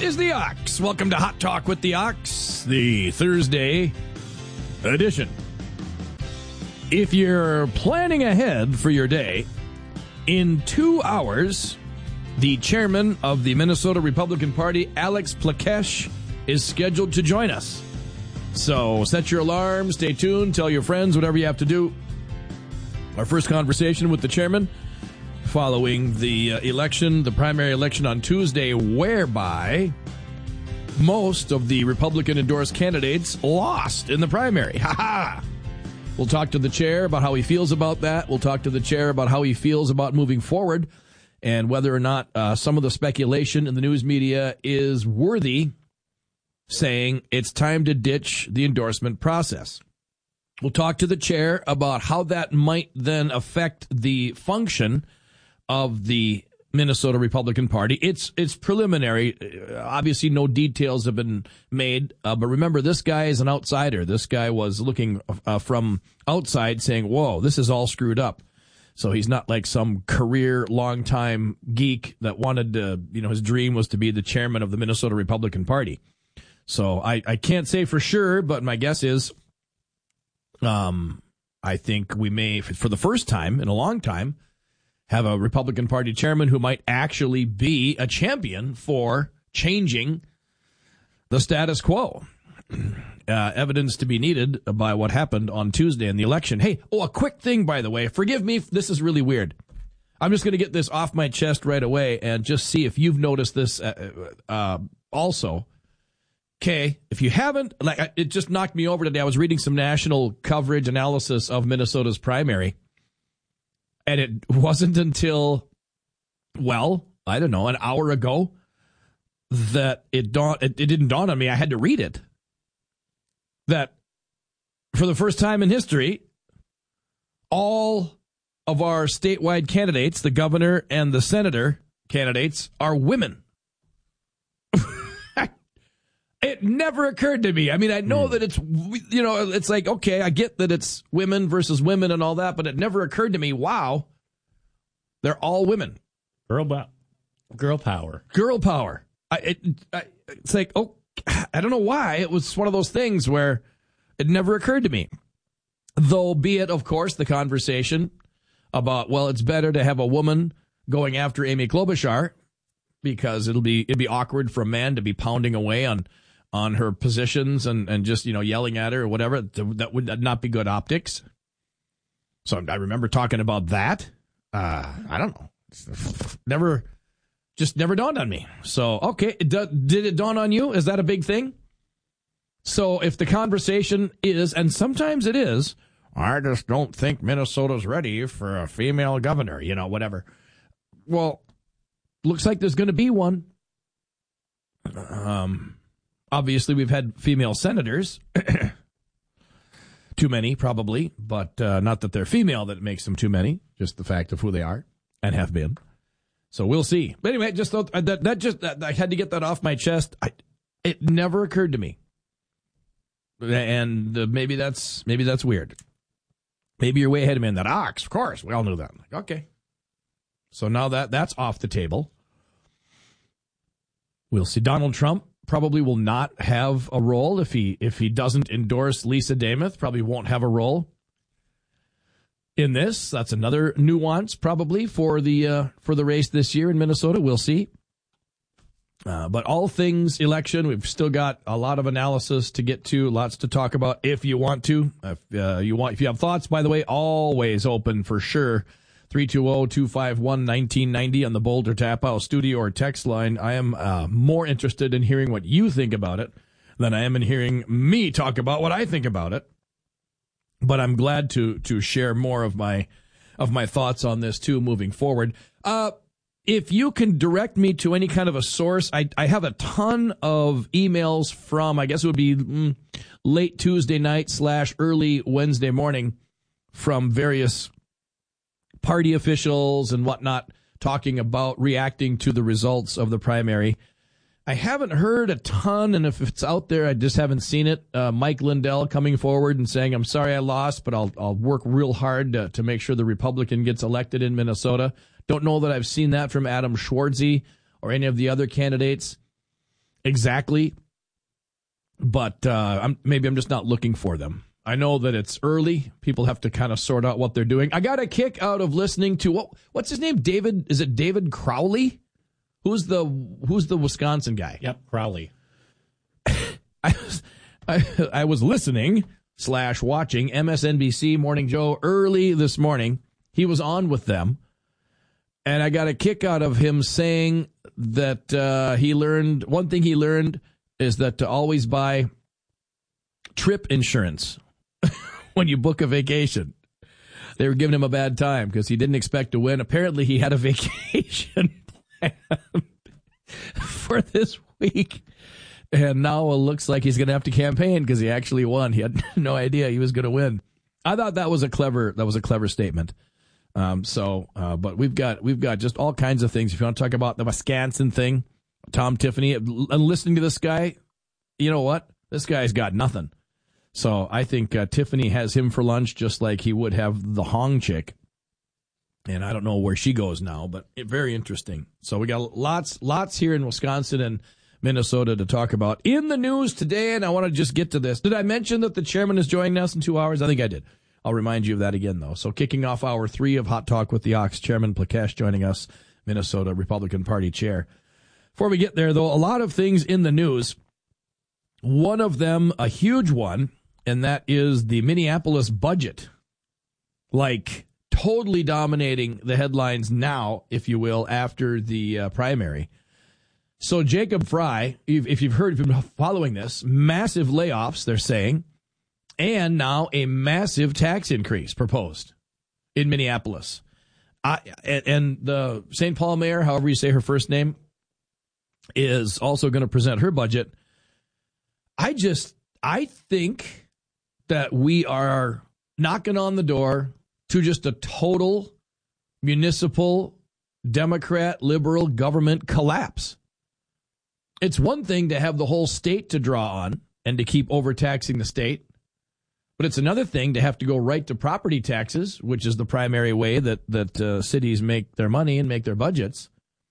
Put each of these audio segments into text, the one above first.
is the Ox. Welcome to Hot Talk with the Ox, the Thursday edition. If you're planning ahead for your day, in 2 hours, the chairman of the Minnesota Republican Party, Alex Plakesh, is scheduled to join us. So set your alarm, stay tuned, tell your friends, whatever you have to do. Our first conversation with the chairman following the election, the primary election on Tuesday, whereby most of the Republican-endorsed candidates lost in the primary. Ha-ha! We'll talk to the chair about how he feels about that. We'll talk to the chair about how he feels about moving forward and whether or not some of the speculation in the news media is worthy, saying it's time to ditch the endorsement process. We'll talk to the chair about how that might then affect the function of the Minnesota Republican Party. It's preliminary. Obviously, no details have been made. But remember, this guy is an outsider. This guy was looking from outside saying, whoa, this is all screwed up. So he's not like some career, long-time geek that wanted to, his dream was to be the chairman of the Minnesota Republican Party. So I can't say for sure, but my guess is I think we may, for the first time in a long time, have a Republican Party chairman who might actually be a champion for changing the status quo. Evidence to be needed by what happened on Tuesday in the election. Hey, a quick thing, by the way. Forgive me, this is really weird. I'm just going to get this off my chest right away and just see if you've noticed this also. Okay, if you haven't, it just knocked me over today. I was reading some national coverage analysis of Minnesota's primary. And it wasn't until, I don't know, an hour ago that it didn't dawn on me. I had to read it. That for the first time in history, all of our statewide candidates, the governor and the senator candidates, are women. It never occurred to me. I mean, I know that it's, it's like, okay, I get that it's women versus women and all that, but it never occurred to me, wow, they're all women. Girl power. Girl power. It's like, I don't know why. It was one of those things where it never occurred to me. Though, be it, of course, the conversation about, it's better to have a woman going after Amy Klobuchar because it'd be awkward for a man to be pounding away on her positions and just, yelling at her or whatever. That would not be good optics. So I remember talking about that. I don't know. Never dawned on me. So, okay. Did it dawn on you? Is that a big thing? So if the conversation is, and sometimes it is, I just don't think Minnesota's ready for a female governor, whatever. Well, looks like there's going to be one. Obviously, we've had female senators. Too many, probably, but not that they're female that makes them too many. Just the fact of who they are and have been. So we'll see. But anyway, just thought that I had to get that off my chest. It never occurred to me, and maybe that's weird. Maybe you're way ahead of me in that. Ox, of course, we all knew that. Okay, so now that's off the table. We'll see. Donald Trump probably will not have a role if he doesn't endorse Lisa Demuth. Probably won't have a role in this. That's another nuance probably for the race this year in Minnesota. We'll see. But all things election, we've still got a lot of analysis to get to, lots to talk about if you want to. If you have thoughts, by the way, always open for sure. 320-251-1990 on the Boulder Tap House studio or text line. I am more interested in hearing what you think about it than I am in hearing me talk about what I think about it. But I'm glad to share more of my thoughts on this too moving forward. If you can direct me to any kind of a source, I have a ton of emails from, I guess it would be late Tuesday night / early Wednesday morning from various party officials and whatnot talking about reacting to the results of the primary. I haven't heard a ton, and if it's out there, I just haven't seen it. Mike Lindell coming forward and saying, I'm sorry I lost, but I'll work real hard to make sure the Republican gets elected in Minnesota. Don't know that I've seen that from Adam Schwartzy or any of the other candidates. exactly, but maybe I'm just not looking for them. I know that it's early. People have to kind of sort out what they're doing. I got a kick out of listening to what's his name? David? Is it David Crowley? Who's the Wisconsin guy? Yep, Crowley. I was listening / watching MSNBC Morning Joe early this morning. He was on with them, and I got a kick out of him saying that one thing he learned is that to always buy trip insurance when you book a vacation. They were giving him a bad time because he didn't expect to win. Apparently, he had a vacation planned for this week. And now it looks like he's going to have to campaign because he actually won. He had no idea he was going to win. I thought that was a clever statement. But we've got just all kinds of things. If you want to talk about the Wisconsin thing, Tom Tiffany, and listening to this guy, you know what? This guy's got nothing. So I think Tiffany has him for lunch just like he would have the Hong chick. And I don't know where she goes now, but very interesting. So we got lots here in Wisconsin and Minnesota to talk about in the news today, and I want to just get to this. Did I mention that the chairman is joining us in 2 hours? I think I did. I'll remind you of that again, though. So kicking off hour 3 of Hot Talk with the Ox, Chairman Plekesh joining us, Minnesota Republican Party chair. Before we get there, though, a lot of things in the news. One of them, a huge one, and that is the Minneapolis budget. Like, totally dominating the headlines now, if you will, after the primary. So Jacob Fry, if you've been following this, massive layoffs, they're saying, and now a massive tax increase proposed in Minneapolis. And the St. Paul mayor, however you say her first name, is also going to present her budget. I think that we are knocking on the door to just a total municipal Democrat liberal government collapse. It's one thing to have the whole state to draw on and to keep overtaxing the state, but it's another thing to have to go right to property taxes, which is the primary way that cities make their money and make their budgets.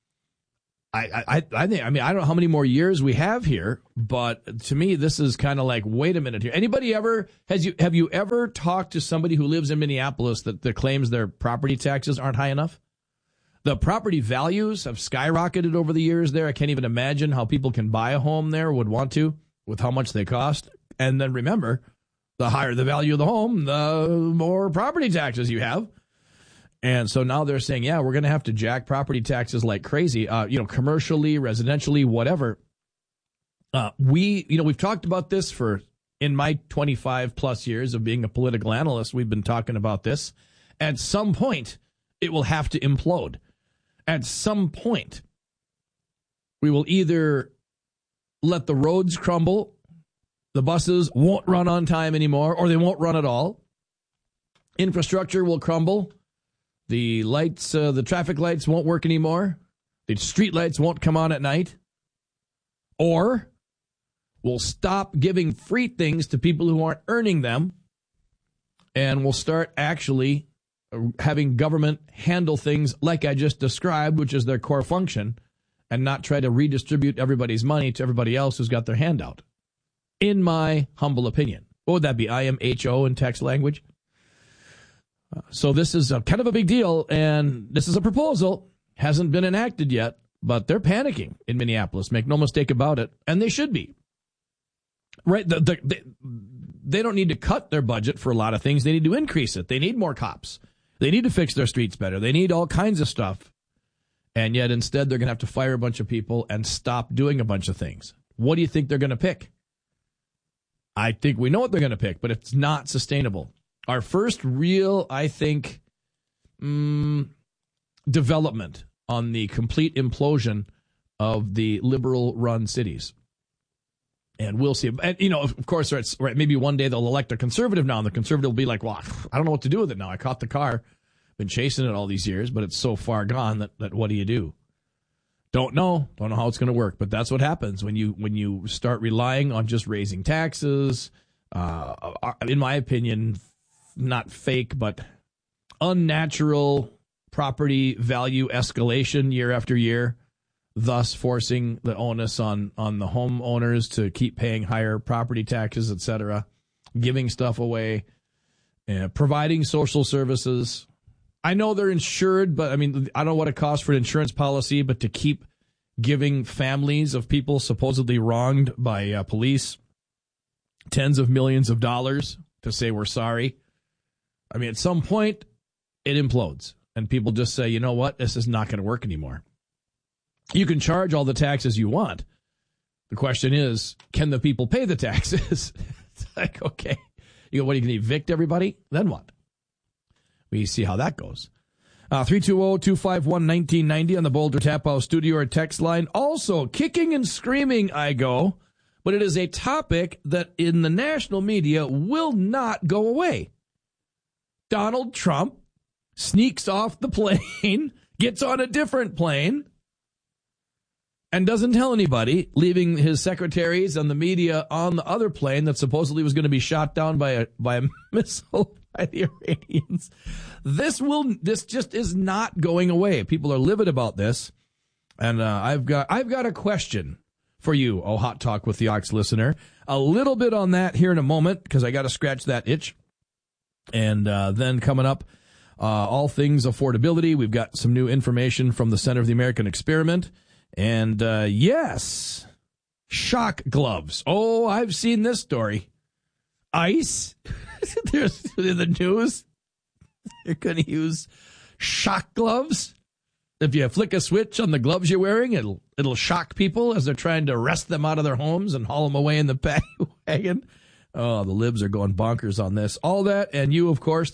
I think, I don't know how many more years we have here, but to me, this is kind of like, wait a minute here. Anybody have you ever talked to somebody who lives in Minneapolis that claims their property taxes aren't high enough? The property values have skyrocketed over the years there. I can't even imagine how people can buy a home there, would want to, with how much they cost. And then remember, the higher the value of the home, the more property taxes you have. And so now they're saying, yeah, we're going to have to jack property taxes like crazy, commercially, residentially, whatever. We've talked about this in my 25 plus years of being a political analyst. We've been talking about this. At some point, it will have to implode. At some point, we will either let the roads crumble, the buses won't run on time anymore, or they won't run at all. Infrastructure will crumble. The lights, the traffic lights won't work anymore. The street lights won't come on at night. Or we'll stop giving free things to people who aren't earning them, and we'll start actually having government handle things like I just described, which is their core function, and not try to redistribute everybody's money to everybody else who's got their hand out. In my humble opinion. What would that be? IMHO in text language? So this is kind of a big deal, and this is a proposal. Hasn't been enacted yet, but they're panicking in Minneapolis. Make no mistake about it, and they should be. Right? They don't need to cut their budget for a lot of things. They need to increase it. They need more cops. They need to fix their streets better. They need all kinds of stuff. And yet instead they're going to have to fire a bunch of people and stop doing a bunch of things. What do you think they're going to pick? I think we know what they're going to pick, but it's not sustainable. Our first real, I think, development on the complete implosion of the liberal-run cities. And we'll see. And, of course, right, maybe one day they'll elect a conservative now, and the conservative will be like, well, I don't know what to do with it now. I caught the car, been chasing it all these years, but it's so far gone that what do you do? Don't know how it's going to work, but that's what happens when you start relying on just raising taxes. In my opinion, not fake, but unnatural property value escalation year after year. thus forcing the onus on the homeowners to keep paying higher property taxes, etc., giving stuff away, providing social services. I know they're insured, but I mean, I don't know what it costs for an insurance policy, but to keep giving families of people supposedly wronged by police tens of millions of dollars to say we're sorry. I mean, at some point, it implodes, and people just say, you know what, this is not going to work anymore. You can charge all the taxes you want. The question is, can the people pay the taxes? It's like, okay, you can evict everybody? Then what? We see how that goes. 320-251-1990 on the Boulder Tap House studio or text line. Also, kicking and screaming I go, but it is a topic that in the national media will not go away. Donald Trump sneaks off the plane, gets on a different plane, and doesn't tell anybody, leaving his secretaries and the media on the other plane that supposedly was going to be shot down by a missile by the Iranians. This just is not going away. People are livid about this, and I've got a question for you, oh Hot Talk with the Ox listener. A little bit on that here in a moment because I got to scratch that itch, and then coming up, all things affordability. We've got some new information from the Center of the American Experiment. And, yes, shock gloves. Oh, I've seen this story. ICE, there's in the news, they're going to use shock gloves. If you flick a switch on the gloves you're wearing, it'll shock people as they're trying to arrest them out of their homes and haul them away in the paddy wagon. Oh, the libs are going bonkers on this. All that, and you, of course,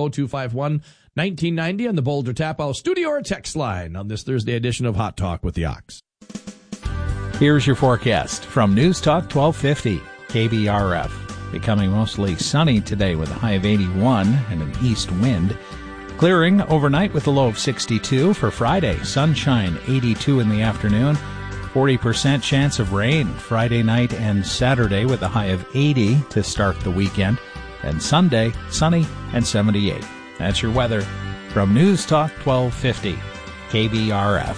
320-251-1990 on the Boulder Tap House studio or text line on this Thursday edition of Hot Talk with the Ox. Here's your forecast from News Talk 1250, KBRF. Becoming mostly sunny today with a high of 81 and an east wind. Clearing overnight with a low of 62 for Friday. Sunshine, 82 in the afternoon. 40% chance of rain Friday night and Saturday with a high of 80 to start the weekend. And Sunday, sunny and 78. That's your weather from News Talk 1250, KBRF.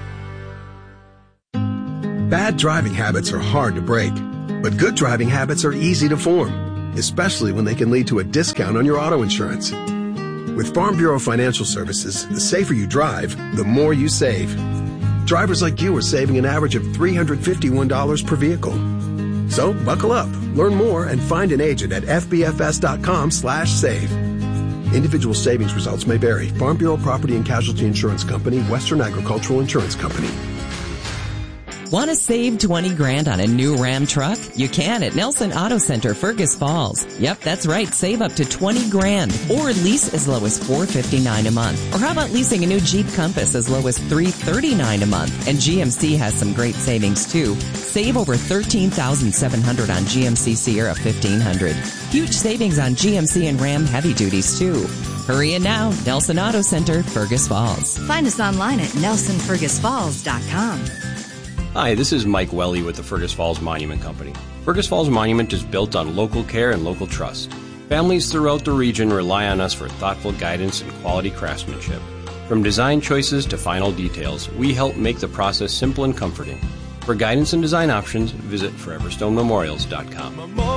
Bad driving habits are hard to break, but good driving habits are easy to form, especially when they can lead to a discount on your auto insurance. With Farm Bureau Financial Services, the safer you drive, the more you save. Drivers like you are saving an average of $351 per vehicle. So buckle up, learn more, and find an agent at fbfs.com/save. Individual savings results may vary. Farm Bureau Property and Casualty Insurance Company, Western Agricultural Insurance Company. Want to save 20 grand on a new Ram truck? You can at Nelson Auto Center, Fergus Falls. Yep, that's right. Save up to 20 grand or lease as low as $459 a month. Or how about leasing a new Jeep Compass as low as $339 a month? And GMC has some great savings too. Save over $13,700 on GMC Sierra 1500. Huge savings on GMC and Ram heavy duties too. Hurry in now. Nelson Auto Center, Fergus Falls. Find us online at nelsonfergusfalls.com. Hi, this is Mike Welly with the Fergus Falls Monument Company. Fergus Falls Monument is built on local care and local trust. Families throughout the region rely on us for thoughtful guidance and quality craftsmanship. From design choices to final details, we help make the process simple and comforting. For guidance and design options, visit foreverstonememorials.com.